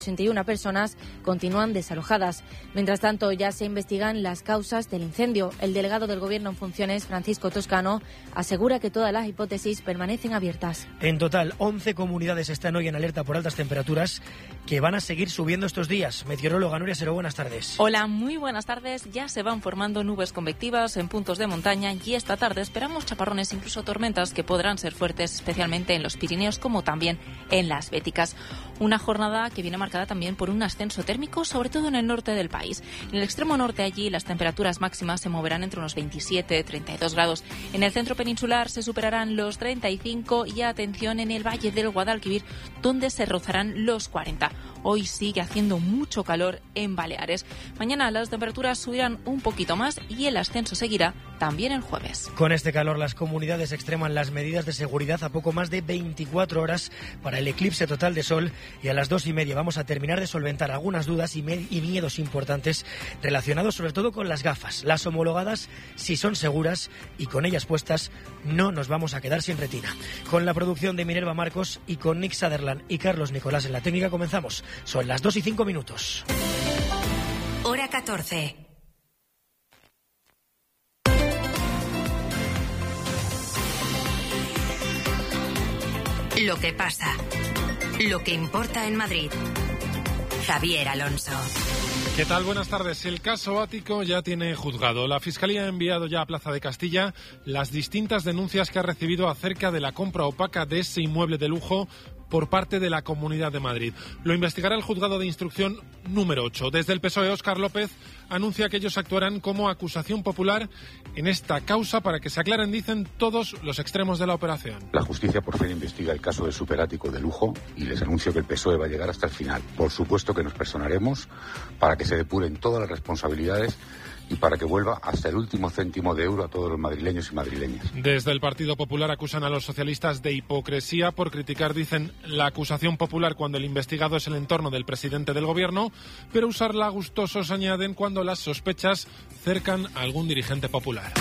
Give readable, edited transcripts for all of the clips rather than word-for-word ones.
81 personas continúan desalojadas. Mientras tanto, ya se investigan las causas del incendio. El delegado del Gobierno en funciones, Francisco Toscano, asegura que todas las hipótesis permanecen abiertas. En total, 11 comunidades están hoy en alerta por altas temperaturas que van a seguir subiendo estos días. Meteoróloga Nuria Seró, buenas tardes. Hola, muy buenas tardes. Ya se van formando nubes convectivas en puntos de montaña y esta tarde esperamos chaparrones, incluso tormentas, que podrán ser fuertes, especialmente en los Pirineos como también en las Béticas. Una jornada que viene marcada también por un ascenso térmico, sobre todo en el norte del país. En el extremo norte, allí las temperaturas máximas se moverán entre unos 27 y 32 grados. En el centro peninsular se superarán los 35 y atención en el valle del Guadalquivir, donde se rozarán los 40. Hoy sigue haciendo mucho calor en Baleares. Mañana las temperaturas subirán un poquito más y el ascenso seguirá también el jueves. Con este calor, las comunidades extreman las medidas de seguridad a poco más de 24 horas para el eclipse total de sol, y a las 2:30 vamos a terminar de solventar algunas dudas y miedos importantes relacionados sobre todo con las gafas. Las homologadas, si son seguras y con ellas puestas, no nos vamos a quedar sin retina. Con la producción de Minerva Marcos y con Nick Sutherland y Carlos Nicolás en la técnica comenzamos. Son las 2:05. Hora 14. Lo que pasa. Lo que importa en Madrid. Javier Alonso. ¿Qué tal? Buenas tardes. El caso Ático ya tiene juzgado. La Fiscalía ha enviado ya a Plaza de Castilla las distintas denuncias que ha recibido acerca de la compra opaca de ese inmueble de lujo por parte de la Comunidad de Madrid. Lo investigará el Juzgado de Instrucción número 8. Desde el PSOE, Óscar López anuncia que ellos actuarán como acusación popular en esta causa para que se aclaren, dicen, todos los extremos de la operación. La justicia por fin investiga el caso del superático de lujo y les anuncio que el PSOE va a llegar hasta el final. Por supuesto que nos personaremos para que se depuren todas las responsabilidades y para que vuelva hasta el último céntimo de euro a todos los madrileños y madrileñas. Desde el Partido Popular acusan a los socialistas de hipocresía por criticar, dicen, la acusación popular cuando el investigado es el entorno del presidente del gobierno, pero usarla gustosos, añaden, cuando las sospechas cercan a algún dirigente popular.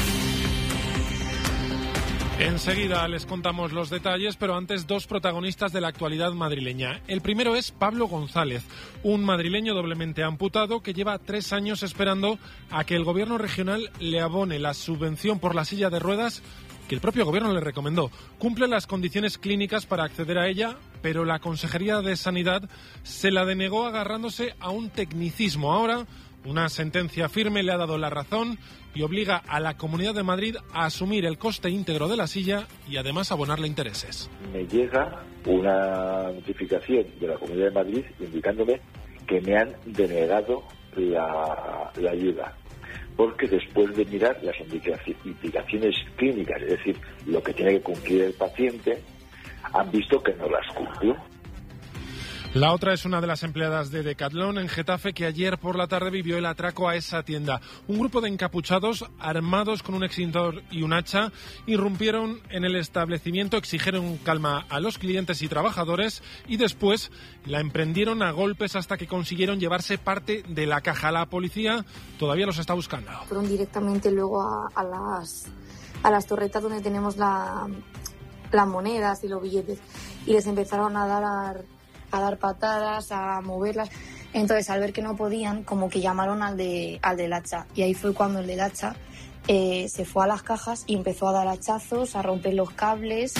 Enseguida les contamos los detalles, pero antes dos protagonistas de la actualidad madrileña. El primero es Pablo González, un madrileño doblemente amputado que lleva 3 años esperando a que el gobierno regional le abone la subvención por la silla de ruedas que el propio gobierno le recomendó. Cumple las condiciones clínicas para acceder a ella, pero la Consejería de Sanidad se la denegó agarrándose a un tecnicismo. Ahora, una sentencia firme le ha dado la razón y obliga a la Comunidad de Madrid a asumir el coste íntegro de la silla y además abonarle intereses. Me llega una notificación de la Comunidad de Madrid indicándome que me han denegado la ayuda, porque después de mirar las indicaciones clínicas, es decir, lo que tiene que cumplir el paciente, han visto que no las cumplió. La otra es una de las empleadas de Decathlon en Getafe que ayer por la tarde vivió el atraco a esa tienda. Un grupo de encapuchados armados con un extintor y un hacha irrumpieron en el establecimiento, exigieron calma a los clientes y trabajadores y después la emprendieron a golpes hasta que consiguieron llevarse parte de la caja. La policía todavía los está buscando. Fueron directamente luego a las torretas donde tenemos las monedas y los billetes y les empezaron a dar patadas, a moverlas. Entonces, al ver que no podían, como que llamaron al del hacha. Y ahí fue cuando el del hacha se fue a las cajas y empezó a dar hachazos, a romper los cables.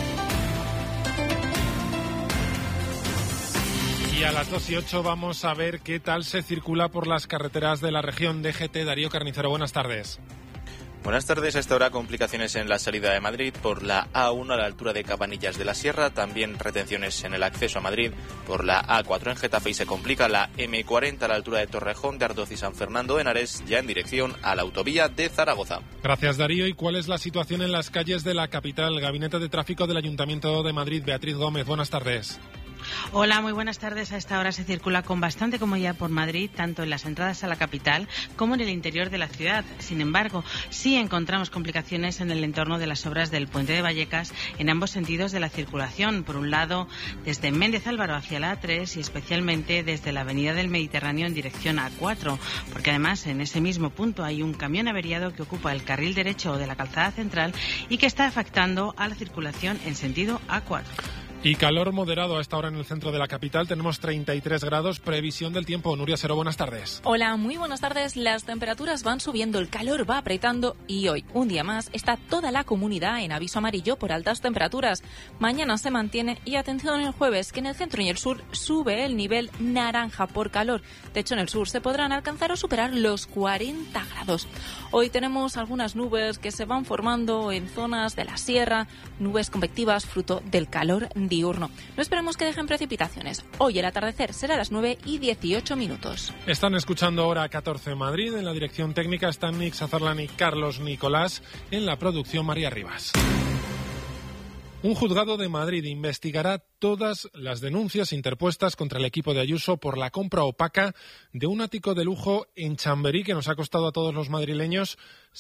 Y a las 2:08 vamos a ver qué tal se circula por las carreteras de la región. DGT, Darío Carnicero, buenas tardes. Buenas tardes. A esta hora complicaciones en la salida de Madrid por la A1 a la altura de Cabanillas de la Sierra. También retenciones en el acceso a Madrid por la A4 en Getafe y se complica la M40 a la altura de Torrejón, de Ardoz y San Fernando de Henares, ya en dirección a la autovía de Zaragoza. Gracias, Darío. ¿Y cuál es la situación en las calles de la capital? El Gabinete de Tráfico del Ayuntamiento de Madrid. Beatriz Gómez, buenas tardes. Hola, muy buenas tardes. A esta hora se circula con bastante comodidad por Madrid, tanto en las entradas a la capital como en el interior de la ciudad. Sin embargo, sí encontramos complicaciones en el entorno de las obras del Puente de Vallecas en ambos sentidos de la circulación. Por un lado, desde Méndez Álvaro hacia la A3 y especialmente desde la Avenida del Mediterráneo en dirección A4, porque además en ese mismo punto hay un camión averiado que ocupa el carril derecho de la calzada central y que está afectando a la circulación en sentido A4. Y calor moderado a esta hora en el centro de la capital. Tenemos 33 grados. Previsión del tiempo. Nuria Seró, buenas tardes. Hola, muy buenas tardes. Las temperaturas van subiendo, el calor va apretando y hoy, un día más, está toda la comunidad en aviso amarillo por altas temperaturas. Mañana se mantiene y atención el jueves, que en el centro y el sur sube el nivel naranja por calor. De hecho, en el sur se podrán alcanzar o superar los 40 grados. Hoy tenemos algunas nubes que se van formando en zonas de la sierra, nubes convectivas fruto del calor diurno. No esperamos que dejen precipitaciones. Hoy el atardecer será a las 9:18. Están escuchando Hora 14 Madrid. En la dirección técnica están Nick Sazarlan y Carlos Nicolás. En la producción, María Rivas. Un juzgado de Madrid investigará todas las denuncias interpuestas contra el equipo de Ayuso por la compra opaca de un ático de lujo en Chamberí que nos ha costado a todos los madrileños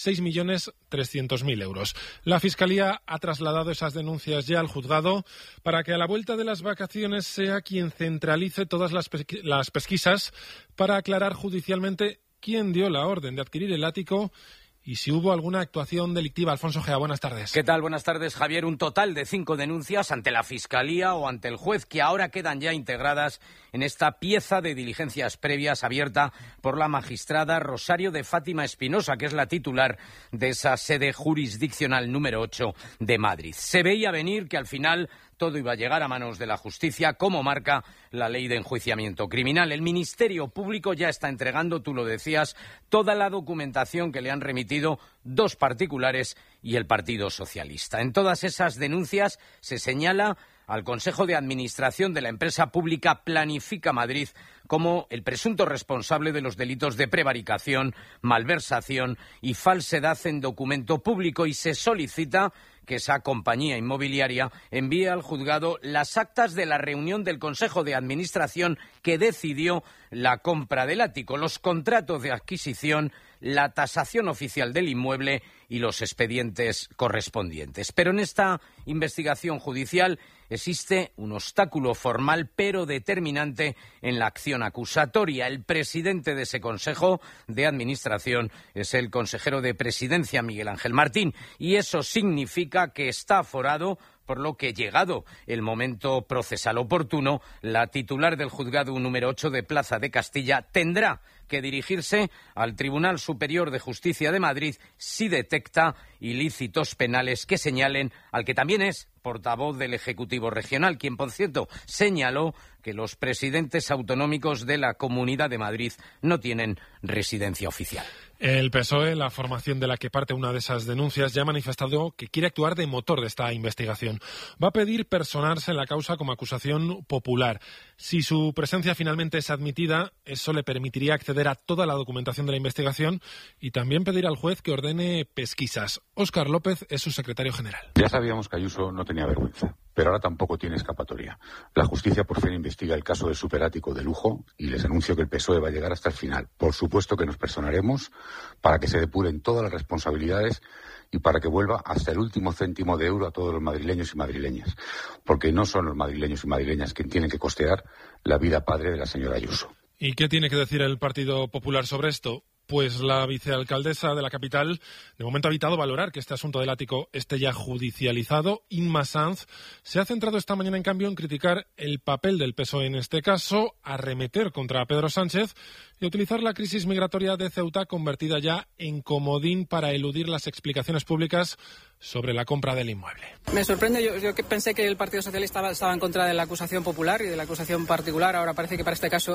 6.300.000 euros. La Fiscalía ha trasladado esas denuncias ya al juzgado para que a la vuelta de las vacaciones sea quien centralice todas las pesquisas para aclarar judicialmente quién dio la orden de adquirir el ático y si hubo alguna actuación delictiva. Alfonso Gea, buenas tardes. ¿Qué tal? Buenas tardes, Javier. Un total de 5 denuncias ante la Fiscalía o ante el juez que ahora quedan ya integradas en esta pieza de diligencias previas abierta por la magistrada Rosario de Fátima Espinosa, que es la titular de esa sede jurisdiccional número 8 de Madrid. Se veía venir que al final todo iba a llegar a manos de la justicia, como marca la ley de enjuiciamiento criminal. El Ministerio Público ya está entregando, tú lo decías, toda la documentación que le han remitido 2 particulares y el Partido Socialista. En todas esas denuncias se señala al Consejo de Administración de la empresa pública Planifica Madrid como el presunto responsable de los delitos de prevaricación, malversación y falsedad en documento público, y se solicita que esa compañía inmobiliaria envíe al juzgado las actas de la reunión del Consejo de Administración que decidió la compra del ático, los contratos de adquisición, la tasación oficial del inmueble y los expedientes correspondientes. Pero en esta investigación judicial existe un obstáculo formal pero determinante en la acción acusatoria. El presidente de ese Consejo de Administración es el consejero de Presidencia, Miguel Ángel Martín, y eso significa que está aforado, por lo que, llegado el momento procesal oportuno, la titular del juzgado número 8 de Plaza de Castilla tendrá que dirigirse al Tribunal Superior de Justicia de Madrid si detecta ilícitos penales que señalen al que también es portavoz del Ejecutivo Regional, quien, por cierto, señaló que los presidentes autonómicos de la Comunidad de Madrid no tienen residencia oficial. El PSOE, la formación de la que parte una de esas denuncias, ya ha manifestado que quiere actuar de motor de esta investigación. Va a pedir personarse en la causa como acusación popular. Si su presencia finalmente es admitida, eso le permitiría acceder a toda la documentación de la investigación y también pedir al juez que ordene pesquisas. Óscar López es su secretario general. Ya sabíamos que Ayuso no tenía vergüenza, pero ahora tampoco tiene escapatoria. La justicia por fin investiga el caso del superático de lujo y les anuncio que el PSOE va a llegar hasta el final. Por supuesto que nos personaremos para que se depuren todas las responsabilidades y para que vuelva hasta el último céntimo de euro a todos los madrileños y madrileñas, porque no son los madrileños y madrileñas quienes tienen que costear la vida padre de la señora Ayuso. ¿Y qué tiene que decir el Partido Popular sobre esto? Pues la vicealcaldesa de la capital de momento ha evitado valorar que este asunto del ático esté ya judicializado. Inma Sanz se ha centrado esta mañana, en cambio, en criticar el papel del PSOE en este caso, arremeter contra Pedro Sánchez y utilizar la crisis migratoria de Ceuta convertida ya en comodín para eludir las explicaciones públicas sobre la compra del inmueble. Me sorprende, yo que pensé que el Partido Socialista estaba en contra de la acusación popular y de la acusación particular, ahora parece que para este caso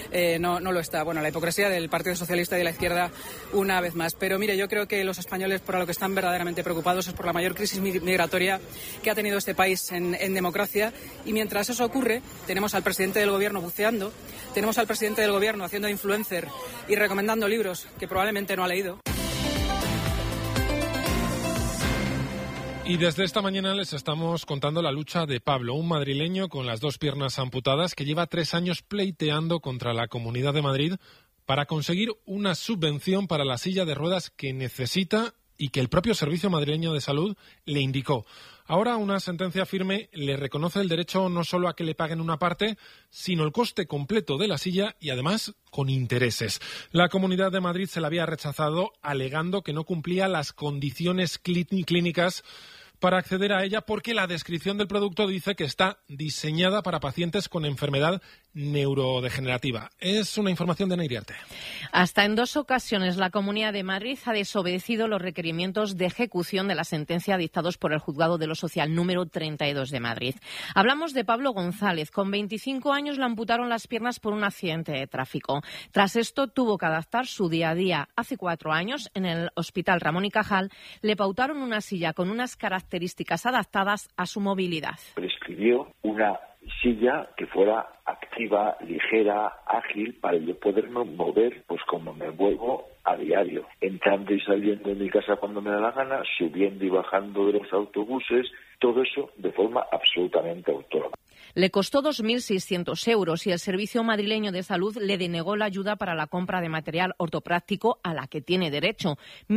no lo está. Bueno, la hipocresía del Partido Socialista y de la izquierda una vez más. Pero mire, yo creo que los españoles por lo que están verdaderamente preocupados es por la mayor crisis migratoria que ha tenido este país en democracia, y mientras eso ocurre tenemos al presidente del gobierno buceando, tenemos al presidente del gobierno haciendo influencer y recomendando libros que probablemente no ha leído. Y desde esta mañana les estamos contando la lucha de Pablo, un madrileño con las 2 piernas amputadas que lleva 3 años pleiteando contra la Comunidad de Madrid para conseguir una subvención para la silla de ruedas que necesita y que el propio Servicio Madrileño de Salud le indicó. Ahora una sentencia firme le reconoce el derecho no solo a que le paguen una parte, sino el coste completo de la silla y además con intereses. La Comunidad de Madrid se la había rechazado alegando que no cumplía las condiciones clínicas para acceder a ella porque la descripción del producto dice que está diseñada para pacientes con enfermedad neurodegenerativa. Es una información de Neiriarte. Hasta en 2 ocasiones la Comunidad de Madrid ha desobedecido los requerimientos de ejecución de la sentencia dictados por el Juzgado de lo Social número 32 de Madrid. Hablamos de Pablo González. Con 25 años le amputaron las piernas por un accidente de tráfico. Tras esto tuvo que adaptar su día a día. Hace 4 años, en el Hospital Ramón y Cajal, le pautaron una silla con unas características adaptadas a su movilidad. Prescribió una silla que fuera activa, ligera, ágil, para yo poderme mover pues como me muevo a diario, entrando y saliendo de mi casa cuando me da la gana, subiendo y bajando de los autobuses, todo eso de forma absolutamente autónoma. Le costó 2.600 euros y el Servicio Madrileño de Salud le denegó la ayuda para la compra de material ortopráctico a la que tiene derecho,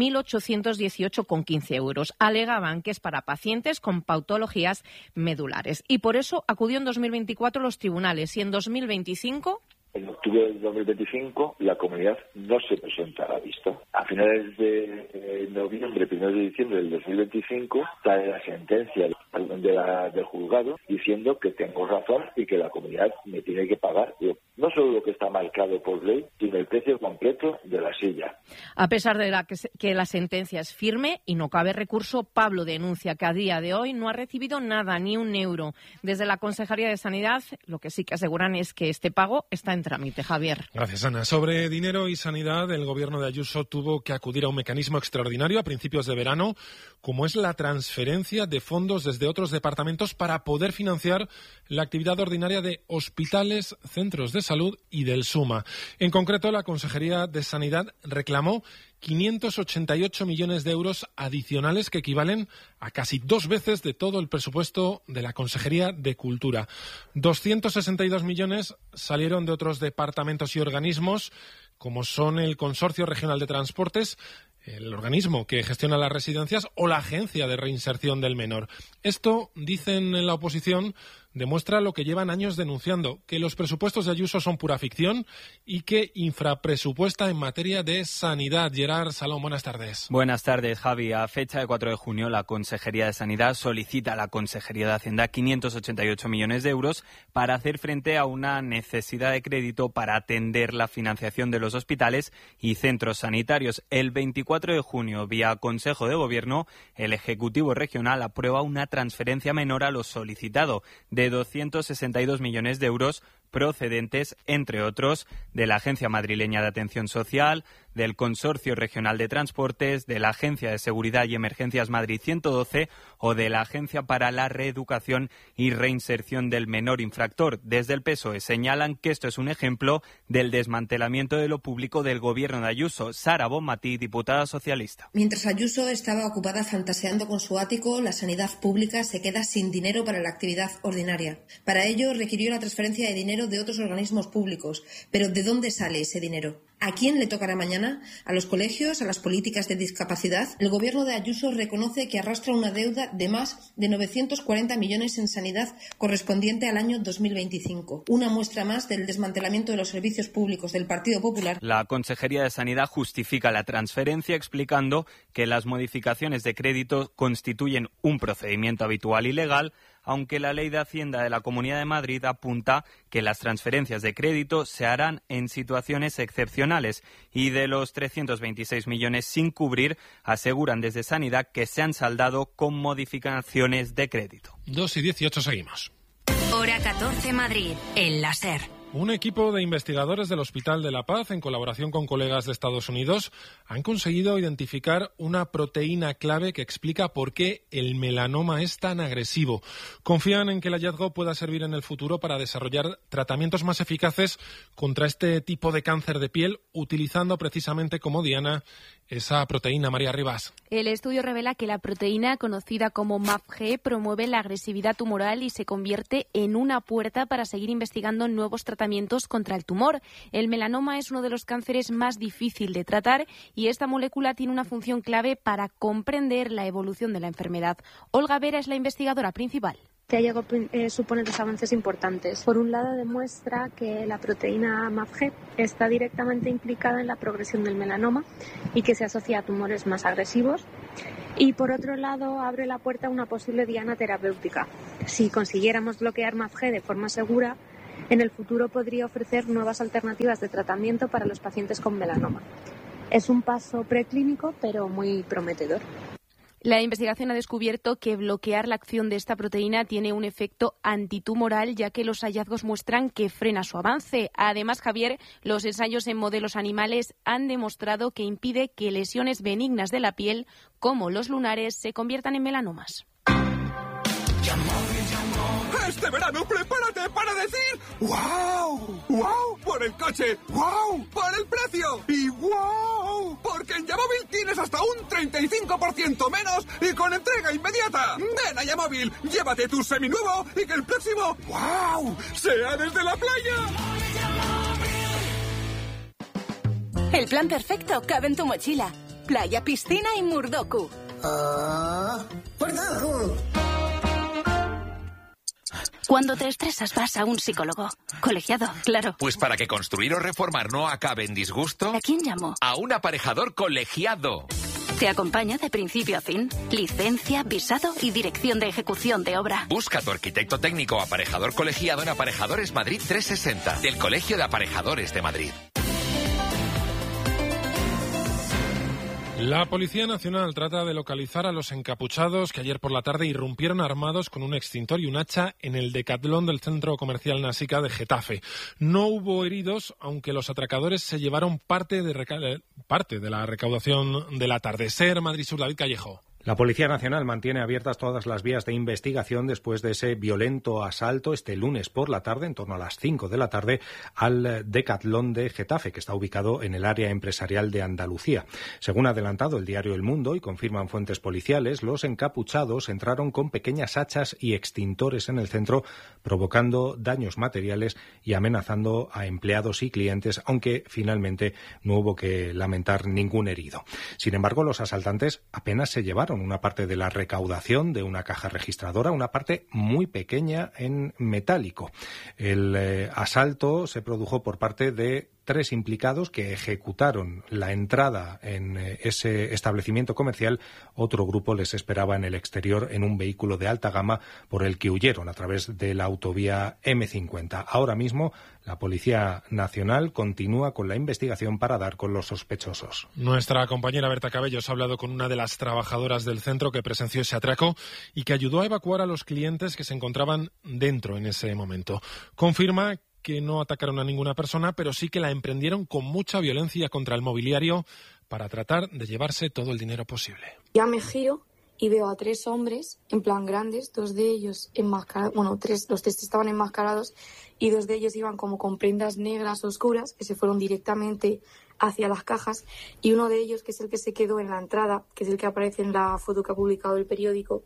1.818,15 euros. Alegaban que es para pacientes con patologías medulares y por eso acudió en 2024 a los tribunales y en 2025... En octubre del 2025 la comunidad no se presenta a la vista. A finales de noviembre, 1 de diciembre del 2025, sale la sentencia del juzgado diciendo que tengo razón y que la comunidad me tiene que pagar no solo lo que está marcado por ley, sino el precio completo de la silla. A pesar de que la sentencia es firme y no cabe recurso, Pablo denuncia que a día de hoy no ha recibido nada, ni un euro. Desde la Consejería de Sanidad, lo que sí que aseguran es que este pago está en trámite. Javier. Gracias, Ana. Sobre dinero y sanidad, el gobierno de Ayuso tuvo que acudir a un mecanismo extraordinario a principios de verano, como es la transferencia de fondos desde otros departamentos para poder financiar la actividad ordinaria de hospitales, centros de salud y del SUMA. En concreto, la Consejería de Sanidad reclamó 588 millones de euros adicionales que equivalen a casi 2 veces de todo el presupuesto de la Consejería de Cultura. 262 millones salieron de otros departamentos y organismos, como son el Consorcio Regional de Transportes, el organismo que gestiona las residencias o la Agencia de Reinserción del Menor. Esto, dicen en la oposición, demuestra lo que llevan años denunciando, que los presupuestos de Ayuso son pura ficción y que infrapresupuesta en materia de sanidad. Gerard Salón, buenas tardes. Buenas tardes, Javi. A fecha de 4 de junio, la Consejería de Sanidad solicita a la Consejería de Hacienda 588 millones de euros para hacer frente a una necesidad de crédito para atender la financiación de los hospitales y centros sanitarios. El 24 de junio, vía Consejo de Gobierno, el Ejecutivo Regional aprueba una transferencia menor a lo solicitado de 262 millones de euros procedentes, entre otros, de la Agencia Madrileña de Atención Social, del Consorcio Regional de Transportes, de la Agencia de Seguridad y Emergencias Madrid 112 o de la Agencia para la Reeducación y Reinserción del Menor Infractor. Desde el PSOE señalan que esto es un ejemplo del desmantelamiento de lo público del gobierno de Ayuso. Sara Bonmatí, diputada socialista. Mientras Ayuso estaba ocupada fantaseando con su ático, la sanidad pública se queda sin dinero para la actividad ordinaria. Para ello requirió la transferencia de dinero de otros organismos públicos. Pero ¿de dónde sale ese dinero? ¿A quién le tocará mañana? ¿A los colegios? ¿A las políticas de discapacidad? El gobierno de Ayuso reconoce que arrastra una deuda de más de 940 millones en sanidad correspondiente al año 2025. Una muestra más del desmantelamiento de los servicios públicos del Partido Popular. La Consejería de Sanidad justifica la transferencia explicando que las modificaciones de crédito constituyen un procedimiento habitual y legal, aunque la Ley de Hacienda de la Comunidad de Madrid apunta que las transferencias de crédito se harán en situaciones excepcionales y de los 326 millones sin cubrir, aseguran desde Sanidad que se han saldado con modificaciones de crédito. 2:18 seguimos. Hora 14 Madrid, el láser. Un equipo de investigadores del Hospital de la Paz, en colaboración con colegas de Estados Unidos, han conseguido identificar una proteína clave que explica por qué el melanoma es tan agresivo. Confían en que el hallazgo pueda servir en el futuro para desarrollar tratamientos más eficaces contra este tipo de cáncer de piel, utilizando precisamente como diana esa proteína. María Rivas. El estudio revela que la proteína, conocida como MAPG, promueve la agresividad tumoral y se convierte en una puerta para seguir investigando nuevos tratamientos contra el tumor. El melanoma es uno de los cánceres más difícil de tratar y esta molécula tiene una función clave para comprender la evolución de la enfermedad. Olga Vera es la investigadora principal. Este hallazgo supone dos avances importantes. Por un lado, demuestra que la proteína MAPG está directamente implicada en la progresión del melanoma y que se asocia a tumores más agresivos. Y por otro lado, abre la puerta a una posible diana terapéutica. Si consiguiéramos bloquear MAPG de forma segura, en el futuro podría ofrecer nuevas alternativas de tratamiento para los pacientes con melanoma. Es un paso preclínico, pero muy prometedor. La investigación ha descubierto que bloquear la acción de esta proteína tiene un efecto antitumoral, ya que los hallazgos muestran que frena su avance. Además, Javier, los ensayos en modelos animales han demostrado que impide que lesiones benignas de la piel, como los lunares, se conviertan en melanomas. Este verano prepárate para decir ¡wow! ¡Wow! Por el coche, ¡wow! Por el precio y ¡wow! Porque en Yamóvil tienes hasta un 35% menos y con entrega inmediata. Ven a Yamóvil, llévate tu seminuevo y que el próximo ¡wow! sea desde la playa. El plan perfecto cabe en tu mochila. Playa, piscina y Murdoku. ¡Murdoku! Cuando te estresas vas a un psicólogo. Colegiado, claro. Pues para que construir o reformar no acabe en disgusto... ¿A quién llamo? A un aparejador colegiado. Te acompaña de principio a fin. Licencia, visado y dirección de ejecución de obra. Busca a tu arquitecto técnico o aparejador colegiado en Aparejadores Madrid 360, del Colegio de Aparejadores de Madrid. La Policía Nacional trata de localizar a los encapuchados que ayer por la tarde irrumpieron armados con un extintor y un hacha en el Decathlon del centro comercial Nasica de Getafe. No hubo heridos, aunque los atracadores se llevaron parte de la recaudación del atardecer. Madrid Sur, David Callejo. La Policía Nacional mantiene abiertas todas las vías de investigación después de ese violento asalto este lunes por la tarde, en torno a las 5 de la tarde, al Decathlon de Getafe, que está ubicado en el área empresarial de Andalucía. Según ha adelantado el diario El Mundo y confirman fuentes policiales, los encapuchados entraron con pequeñas hachas y extintores en el centro, provocando daños materiales y amenazando a empleados y clientes, aunque finalmente no hubo que lamentar ningún herido. Sin embargo, los asaltantes apenas se llevaron una parte de la recaudación de una caja registradora, una parte muy pequeña en metálico. El asalto se produjo por parte de 3 implicados que ejecutaron la entrada en ese establecimiento comercial. Otro grupo les esperaba en el exterior en un vehículo de alta gama por el que huyeron a través de la autovía M50. Ahora mismo la Policía Nacional continúa con la investigación para dar con los sospechosos. Nuestra compañera Berta Cabellos ha hablado con una de las trabajadoras del centro que presenció ese atraco y que ayudó a evacuar a los clientes que se encontraban dentro en ese momento. Confirma que no atacaron a ninguna persona, pero sí que la emprendieron con mucha violencia contra el mobiliario para tratar de llevarse todo el dinero posible. Ya me giro y veo a 3 hombres, en plan grandes, 2 de ellos enmascarados, los 3 estaban enmascarados y 2 de ellos iban como con prendas negras oscuras que se fueron directamente hacia las cajas y uno de ellos, que es el que se quedó en la entrada, que es el que aparece en la foto que ha publicado el periódico,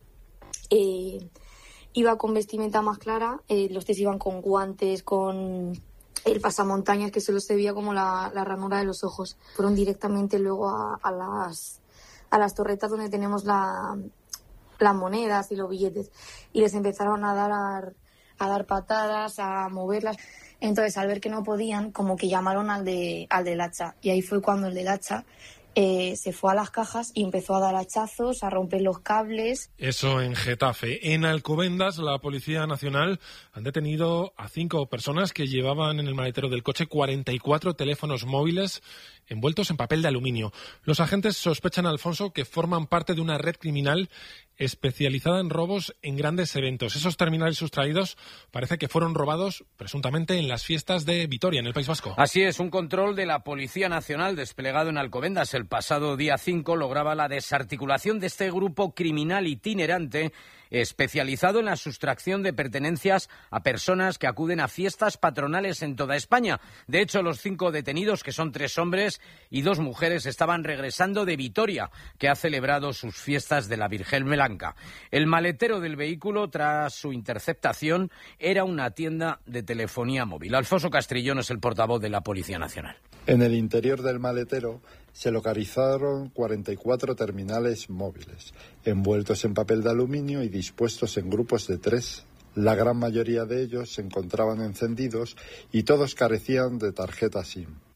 iba con vestimenta más clara, los 3 iban con guantes, con el pasamontañas que solo se veía como la ranura de los ojos. Fueron directamente luego a las torretas donde tenemos las monedas y los billetes y les empezaron a dar patadas, a moverlas. Entonces, al ver que no podían, como que llamaron al del hacha y ahí fue cuando el del hacha se fue a las cajas y empezó a dar hachazos, a romper los cables. Eso en Getafe. En Alcobendas, la Policía Nacional han detenido a 5 personas que llevaban en el maletero del coche 44 teléfonos móviles envueltos en papel de aluminio. Los agentes sospechan a Alfonso que forman parte de una red criminal especializada en robos en grandes eventos. Esos terminales sustraídos parece que fueron robados presuntamente en las fiestas de Vitoria, en el País Vasco. Así es, un control de la Policía Nacional desplegado en Alcobendas el pasado día 5 lograba la desarticulación de este grupo criminal itinerante especializado en la sustracción de pertenencias a personas que acuden a fiestas patronales en toda España. De hecho, los 5 detenidos, que son 3 hombres y 2 mujeres, estaban regresando de Vitoria, que ha celebrado sus fiestas de la Virgen Blanca. El maletero del vehículo, tras su interceptación, era una tienda de telefonía móvil. Alfonso Castrillón es el portavoz de la Policía Nacional. En el interior del maletero se localizaron 44 terminales móviles, envueltos en papel de aluminio y dispuestos en grupos de 3. La gran mayoría de ellos se encontraban encendidos y todos carecían de tarjeta SIM.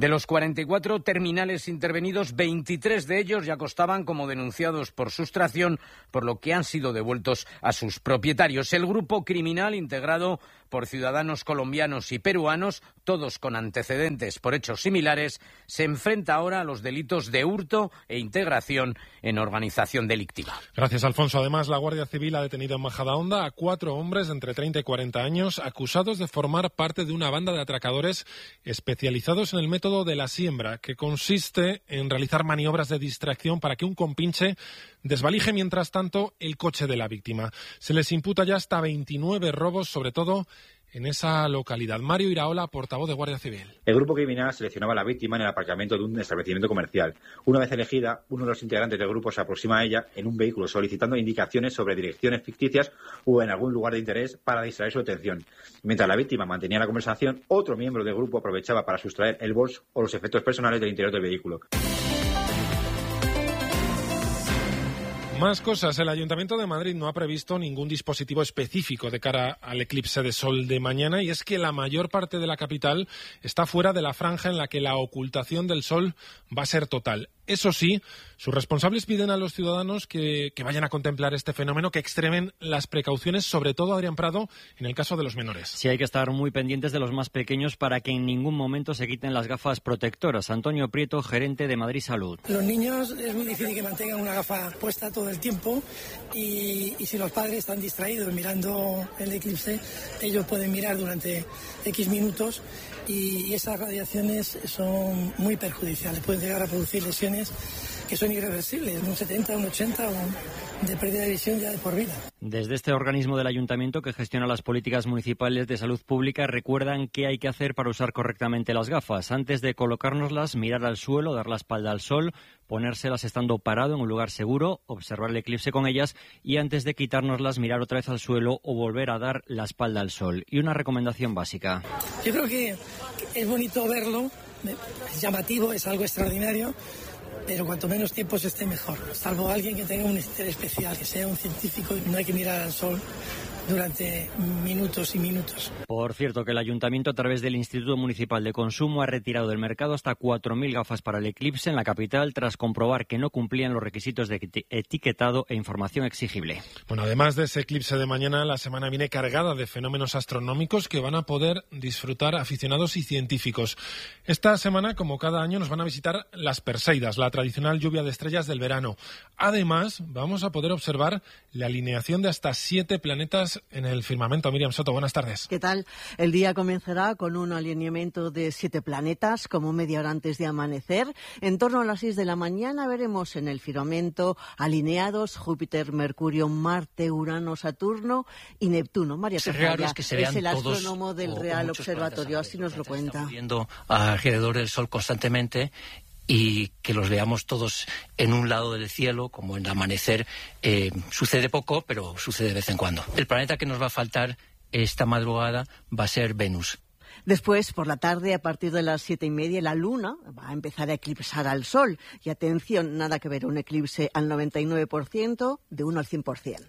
De los 44 terminales intervenidos, 23 de ellos ya constaban como denunciados por sustracción, por lo que han sido devueltos a sus propietarios. El grupo criminal, integrado por ciudadanos colombianos y peruanos, todos con antecedentes por hechos similares, se enfrenta ahora a los delitos de hurto e integración en organización delictiva. Gracias, Alfonso. Además, la Guardia Civil ha detenido en Majadahonda a 4 hombres de entre 30 y 40 años acusados de formar parte de una banda de atracadores especializados en el método de la siembra, que consiste en realizar maniobras de distracción para que un compinche desvalije mientras tanto el coche de la víctima. Se les imputa ya hasta 29 robos, sobre todo en esa localidad. Mario Iraola, portavoz de Guardia Civil. El grupo criminal seleccionaba a la víctima en el aparcamiento de un establecimiento comercial. Una vez elegida, uno de los integrantes del grupo se aproxima a ella en un vehículo solicitando indicaciones sobre direcciones ficticias o en algún lugar de interés para distraer su atención. Mientras la víctima mantenía la conversación, otro miembro del grupo aprovechaba para sustraer el bolso o los efectos personales del interior del vehículo. Más cosas. El Ayuntamiento de Madrid no ha previsto ningún dispositivo específico de cara al eclipse de sol de mañana, y es que la mayor parte de la capital está fuera de la franja en la que la ocultación del sol va a ser total. Eso sí, sus responsables piden a los ciudadanos que vayan a contemplar este fenómeno, que extremen las precauciones, sobre todo, Adrián Prado, en el caso de los menores. Sí, hay que estar muy pendientes de los más pequeños para que en ningún momento se quiten las gafas protectoras. Antonio Prieto, gerente de Madrid Salud. Los niños es muy difícil que mantengan una gafa puesta todo el tiempo y si los padres están distraídos mirando el eclipse, ellos pueden mirar durante X minutos y esas radiaciones son muy perjudiciales, pueden llegar a producir lesiones que son irreversibles, un 70, un 80 o de pérdida de visión ya de por vida. Desde este organismo del Ayuntamiento que gestiona las políticas municipales de salud pública recuerdan qué hay que hacer para usar correctamente las gafas. Antes de colocárnoslas, mirar al suelo, dar la espalda al sol, ponérselas estando parado en un lugar seguro, observar el eclipse con ellas y antes de quitárnoslas mirar otra vez al suelo o volver a dar la espalda al sol. Y una recomendación básica. Yo creo que es bonito verlo, es llamativo, es algo extraordinario, pero cuanto menos tiempo se esté mejor, salvo alguien que tenga un interés especial, que sea un científico, y no hay que mirar al sol durante minutos y minutos. Por cierto, que el Ayuntamiento, a través del Instituto Municipal de Consumo, ha retirado del mercado hasta 4.000 gafas para el eclipse en la capital tras comprobar que no cumplían los requisitos de etiquetado e información exigible. Bueno, además de ese eclipse de mañana, la semana viene cargada de fenómenos astronómicos que van a poder disfrutar aficionados y científicos. Esta semana, como cada año, nos van a visitar las Perseidas, la tradicional lluvia de estrellas del verano. Además, vamos a poder observar la alineación de hasta 7 planetas en el firmamento. Miriam Soto, buenas tardes. ¿Qué tal? El día comenzará con un alineamiento de 7 planetas, como media hora antes de amanecer. En torno a las 6 de la mañana veremos en el firmamento alineados Júpiter, Mercurio, Marte, Urano, Saturno y Neptuno. María Sofía es el astrónomo del Real Observatorio, así nos lo cuenta. Viendo alrededor del Sol constantemente y que los veamos todos en un lado del cielo, como en el amanecer, sucede poco, pero sucede de vez en cuando. El planeta que nos va a faltar esta madrugada va a ser Venus. Después, por la tarde, a partir de las 7:30, la Luna va a empezar a eclipsar al Sol. Y atención, nada que ver un eclipse al 99%, de 1 al 100%.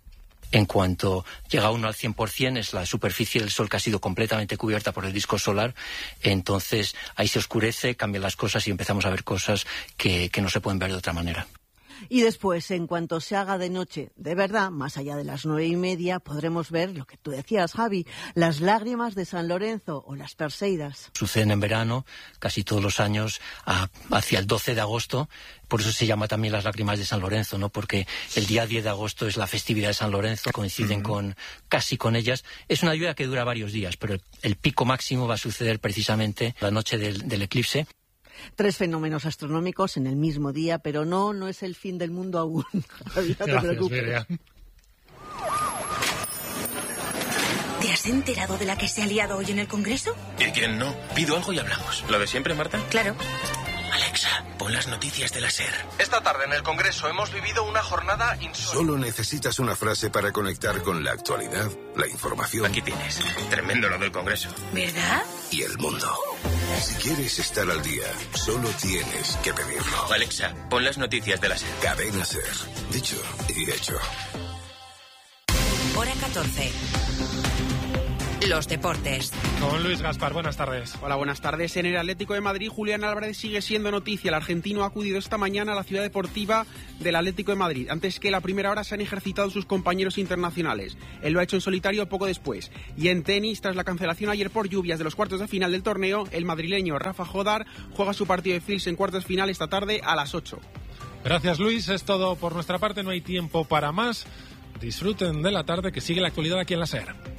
En cuanto llega uno al 100%, es la superficie del Sol que ha sido completamente cubierta por el disco solar. Entonces ahí se oscurece, cambian las cosas y empezamos a ver cosas que no se pueden ver de otra manera. Y después, en cuanto se haga de noche, de verdad, más allá de las 9:30, podremos ver lo que tú decías, Javi, las lágrimas de San Lorenzo o las Perseidas. Suceden en verano, casi todos los años, hacia el 12 de agosto. Por eso se llama también las lágrimas de San Lorenzo, ¿no? Porque el día 10 de agosto es la festividad de San Lorenzo, coinciden casi con ellas. Es una lluvia que dura varios días, pero el pico máximo va a suceder precisamente la noche del eclipse. 3 fenómenos astronómicos en el mismo día, pero no es el fin del mundo aún. No te preocupes. ¿Te has enterado de la que se ha liado hoy en el Congreso? ¿Y quién no? Pido algo y hablamos. ¿Lo de siempre, Marta? Claro. Alexa, pon las noticias de la SER. Esta tarde en el Congreso hemos vivido una jornada insólita. Solo necesitas una frase para conectar con la actualidad, la información. Aquí tienes. Tremendo lo del Congreso. ¿Verdad? Y el mundo. Si quieres estar al día, solo tienes que pedirlo. Alexa, pon las noticias de la SER. Cadena SER. Dicho y hecho. Hora 14. Los deportes. Con Luis Gaspar, buenas tardes. Hola, buenas tardes. En el Atlético de Madrid, Julián Álvarez sigue siendo noticia. El argentino ha acudido esta mañana a la ciudad deportiva del Atlético de Madrid. Antes que la primera hora se han ejercitado sus compañeros internacionales. Él lo ha hecho en solitario poco después. Y en tenis, tras la cancelación ayer por lluvias de los cuartos de final del torneo, el madrileño Rafa Jodar juega su partido de Fils en cuartos de final esta tarde a las 8. Gracias, Luis. Es todo por nuestra parte. No hay tiempo para más. Disfruten de la tarde, que sigue la actualidad aquí en la SER.